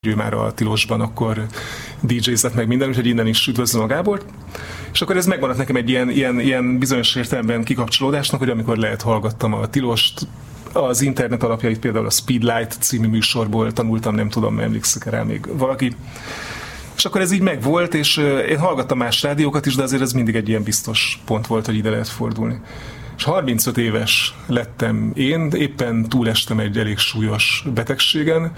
ő már a Tilosban akkor DJ-zett meg minden, úgyhogy innen is üdvözlöm a Gábort. És akkor ez megmaradt nekem egy ilyen bizonyos értelemben kikapcsolódásnak, hogy amikor lehet hallgattam a Tilost, az internet alapjait például a Speedlight című műsorból tanultam, nem tudom, emlékszik rá még valaki. És akkor ez így megvolt, és én hallgattam más rádiókat is, de azért ez mindig egy ilyen biztos pont volt, hogy ide lehet fordulni. És 35 éves lettem én, éppen túlestem egy elég súlyos betegségen.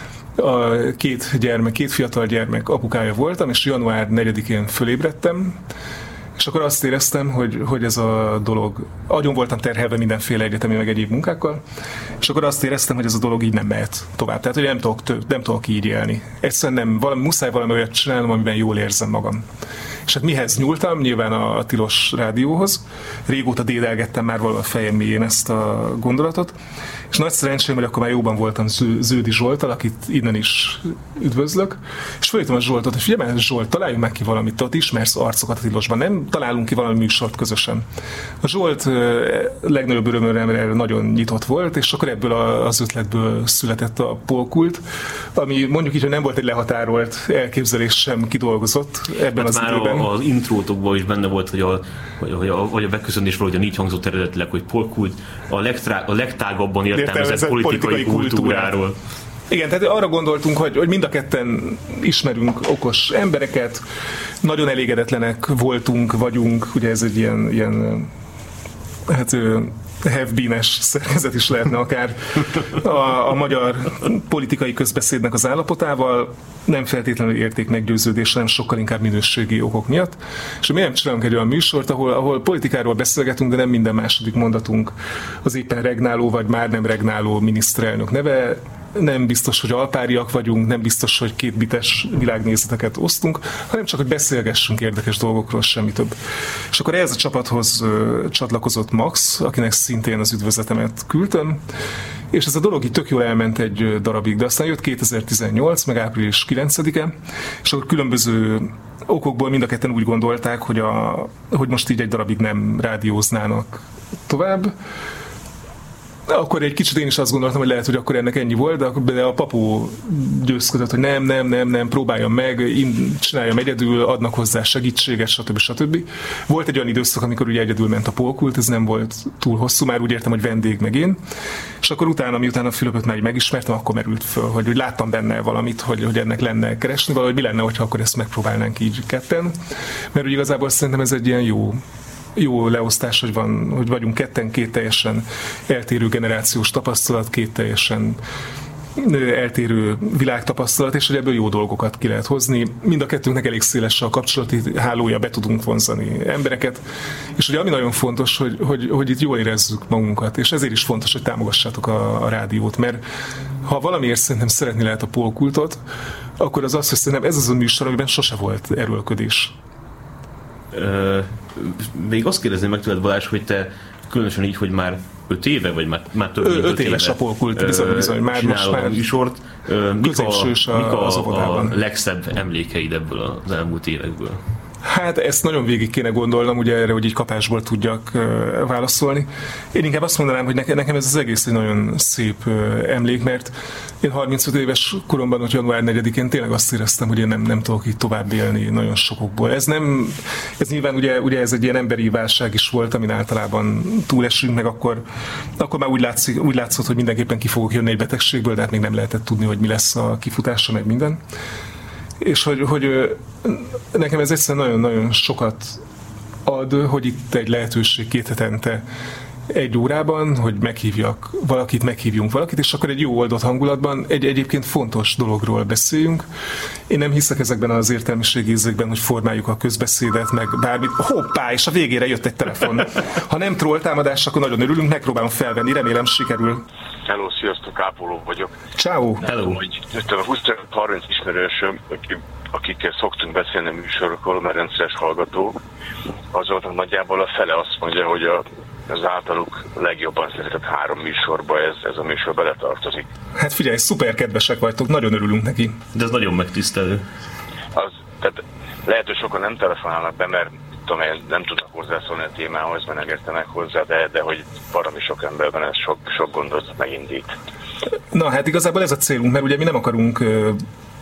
Két fiatal gyermek apukája voltam, és január 4-én fölébredtem, és akkor azt éreztem, hogy ez a dolog, agyon voltam terhelve mindenféle egyetemi meg egyéb munkákkal, és akkor azt éreztem, hogy ez a dolog így nem mehet tovább. Tehát, hogy nem tudok így élni. Egyszerűen muszáj valami olyat csinálnom, amiben jól érzem magam. És hát mihez nyúltam? Nyilván a Tilos rádióhoz. Régóta dédelgettem már valahol a fejem mélyén ezt a gondolatot. És nagy szerencsém, hogy akkor már jóban voltam Ződi Zsolttal, akit innen is üdvözlök. És felírtam a Zsoltot, hogy figyelj már, Zsolt, találjunk meg ki valamit, te ott ismersz arcokat a Tilosban, nem találunk ki valami műsort közösen. A Zsolt legnagyobb örömömre nagyon nyitott volt, és akkor ebből az ötletből született a Polkult, ami mondjuk így, hogy nem volt egy lehatárolt elképzelés sem kidolgozott ebben az időben. Az intrótokban is benne volt, hogy a beköszönés valahogy így hangzott eredetileg, hogy Polkult a legtágabban értelmezett politikai kultúráról. Igen, tehát arra gondoltunk, hogy mind a ketten ismerünk okos embereket, nagyon elégedetlenek vagyunk, ugye ez egy ilyen have-been-es szerkezet is lehetne akár a magyar politikai közbeszédnek az állapotával, nem feltétlenül érték meggyőződés, hanem sokkal inkább minőségi okok miatt. És mi nem csinálunk egy olyan műsort, ahol politikáról beszélgetünk, de nem minden második mondatunk az éppen regnáló vagy már nem regnáló miniszterelnök neve, nem biztos, hogy alpáriak vagyunk, nem biztos, hogy kétbites világnézeteket osztunk, hanem csak, hogy beszélgessünk érdekes dolgokról, semmi több. És akkor ehhez a csapathoz csatlakozott Max, akinek szintén az üdvözletemet küldtem, és ez a dolog így tök jól elment egy darabig, de aztán jött 2018, meg április 9-e, és akkor különböző okokból mind a ketten úgy gondolták, hogy most így egy darabig nem rádióznának tovább. Akkor egy kicsit én is azt gondoltam, hogy lehet, hogy akkor ennek ennyi volt, de a Papó győzködött, hogy nem, próbáljam meg, csináljam egyedül, adnak hozzá segítséget, stb. Volt egy olyan időszak, amikor ugye egyedül ment a Polkult, ez nem volt túl hosszú, már úgy értem, hogy vendég meg én, és akkor miután a Fülöpöt már megismertem, akkor merült föl, hogy láttam benne valamit, hogy ennek lenne keresni, valahogy mi lenne, hogyha akkor ezt megpróbálnánk így ketten, mert úgy igazából szerintem ez egy ilyen jó leosztás, hogy vagyunk ketten, két teljesen eltérő generációs tapasztalat, két teljesen eltérő világtapasztalat, és hogy ebből jó dolgokat ki lehet hozni. Mind a kettőnknek elég széles a kapcsolati hálója, be tudunk vonzani embereket, és ugye ami nagyon fontos, hogy itt jól érezzük magunkat, és ezért is fontos, hogy támogassátok a rádiót, mert ha valamiért szerintem szeretni lehet a Polkultot, akkor az, hogy szerintem ez az a műsor, amiben sose volt erőlködés. Még azt kérdezném meg tőled, Balázs, hogy te különösen így, hogy már 5 éve, vagy már több mint 5 éves a Polkult, bizony, már most már műsort. Mik a a legszebb emlékeid ebből az elmúlt évekből? Hát ezt nagyon végig kéne gondolnom, ugye erre, hogy így kapásból tudjak válaszolni. Én inkább azt mondanám, hogy nekem ez az egész egy nagyon szép emlék, mert én 35 éves koromban, hogy január 4-én tényleg azt éreztem, hogy én nem tudok így tovább élni nagyon sokokból. Ez nyilván ugye ez egy ilyen emberi válság is volt, amin általában túlesünk, meg akkor már úgy látszott, hogy mindenképpen ki fogok jönni egy betegségből, de hát még nem lehetett tudni, hogy mi lesz a kifutása, meg minden. És hogy nekem ez egyszerűen nagyon-nagyon sokat ad, hogy itt egy lehetőség 2 hetente 1 órában, hogy meghívjunk valakit, és akkor egy jó oldott hangulatban egy egyébként fontos dologról beszéljünk. Én nem hiszek ezekben az értelmiségi ízekben, hogy formáljuk a közbeszédet, meg bármit. Hoppá, és a végére jött egy telefon. Ha nem trolltámadás, akkor nagyon örülünk, megpróbálom felvenni, remélem sikerül. Hello, sziasztok, Ápoló vagyok. Ciao. Hello. A 20-30 ismerősöm, akikkel szoktunk beszélni a műsorokról, mert rendszeres hallgatók, azoknak nagyjából a fele azt mondja, hogy az általuk legjobban szeretett 3 műsorba ez a műsor beletartozik. Hát figyelj, szuper kedvesek vagytok, nagyon örülünk neki. De ez nagyon megtisztelő. Tehát lehet, hogy sokan nem telefonálnak be, mert nem tudnak hozzászólni a témához, mert nem értenek hozzá, de hogy valami sok emberben ez sok gondot megindít. Na hát igazából ez a célunk, mert ugye mi nem akarunk